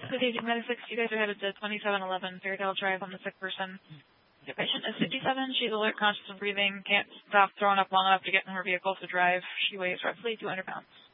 Good evening, Medifix. You guys are headed to 2711 Fairdale Drive on the sick person. The patient is 57. She's alert, conscious, and breathing. Can't stop throwing up long enough to get in her vehicle to drive. She weighs roughly 200 pounds.